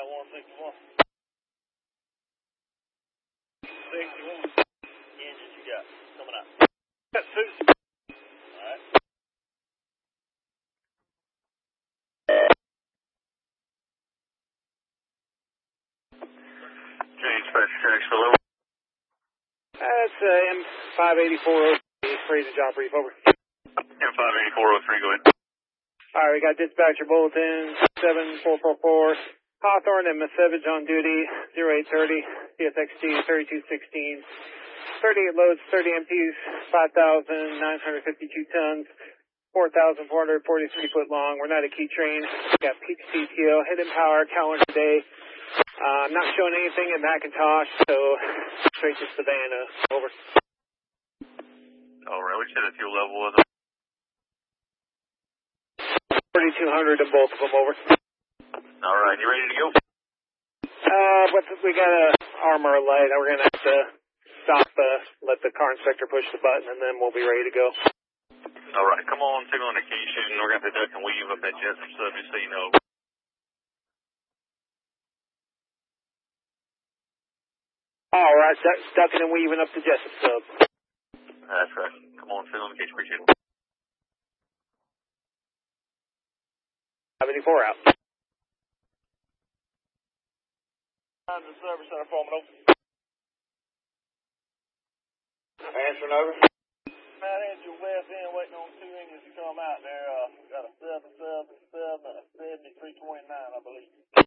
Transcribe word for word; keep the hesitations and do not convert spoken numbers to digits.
one sixty-one. sixty-one. Engines you got coming out. Got two. Alright. Change dispatch, check for level. That's uh, M five eighty-four oh three, Fraser job brief, over. M five eighty-four oh three, go ahead. Alright, we got dispatcher bulletin seven four four four. Hawthorne and Misevich on duty, zero eight thirty, C S X T thirty-two sixteen. thirty-eight loads, thirty empties, five thousand nine hundred fifty-two tons, four thousand four hundred forty-three foot long. We're not a key train. We got peak C T O, hidden power, calendar day. Uh, I'm not showing anything in Macintosh, so straight to Savannah. Over. Alright, we set a fuel level with them. forty-two hundred in both of them, over. Alright, you ready to go? Uh, but we got a armor light. We're going to have to stop, uh, let the car inspector push the button, and then we'll be ready to go. Alright, come on, signal indication. We're going to have to duck and weave up at Jessup Sub, just so you know. Alright, duck, ducking and weaving up to Jessup Sub. That's right. Come on, signal indication, appreciate it. five eighty-four out. Time to service center forming over. Answering over. Matt, head your west end, waiting on two engines to come out there. Uh, got a seven seven seven and a seventy-three twenty-nine, I believe.